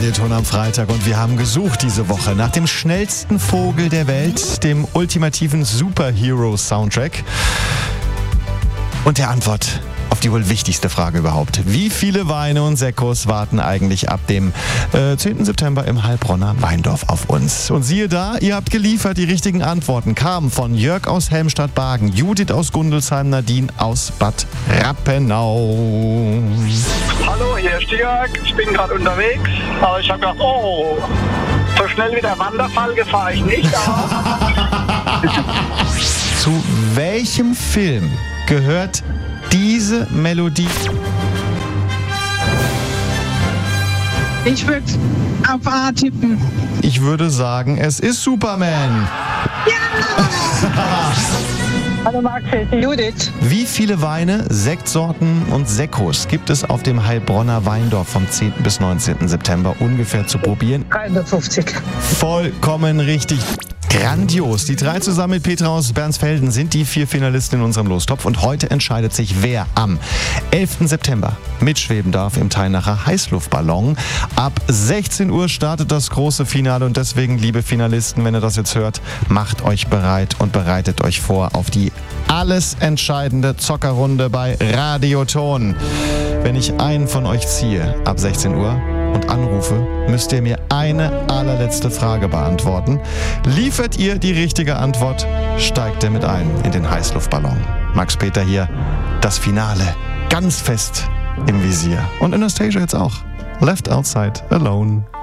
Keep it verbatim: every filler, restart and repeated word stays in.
Radioton am Freitag und wir haben gesucht diese Woche nach dem schnellsten Vogel der Welt, dem ultimativen Superhero-Soundtrack und der Antwort auf die wohl wichtigste Frage überhaupt. Wie viele Weine und Sekkos warten eigentlich ab dem äh, zehnten September im Heilbronner Weindorf auf uns? Und siehe da, ihr habt geliefert, die richtigen Antworten kamen von Jörg aus Helmstadt-Bargen, Judith aus Gundelsheim, Nadine aus Bad Rappenau. Hallo, hier ist Jörg. Ich bin gerade unterwegs, aber ich habe gedacht, oh, so schnell wie der Wanderfalke fahre ich nicht. Zu welchem Film gehört diese Melodie? Ich würde auf A tippen. Ich würde sagen, es ist Superman. Hallo Max, hier ist die Judith. Wie viele Weine, Sektsorten und Sekkos gibt es auf dem Heilbronner Weindorf vom zehnten bis neunzehnten September ungefähr zu probieren? dreihundertfünfzig. Vollkommen richtig. Grandios. Die drei zusammen mit Petra aus Bernsfelden sind die vier Finalisten in unserem Lostopf und heute entscheidet sich, wer am elften September mitschweben darf im Teilnacher Heißluftballon. Ab sechzehn Uhr startet das große Finale und deswegen, liebe Finalisten, wenn ihr das jetzt hört, macht euch bereit und bereitet euch vor auf die alles entscheidende Zockerrunde bei Radioton. Wenn ich einen von euch ziehe ab sechzehn Uhr und anrufe, müsst ihr mir eine allerletzte Frage beantworten. Liefert ihr die richtige Antwort, steigt ihr mit ein in den Heißluftballon. Max Peter hier, das Finale ganz fest im Visier. Und Anastasia jetzt auch. Left Outside Alone.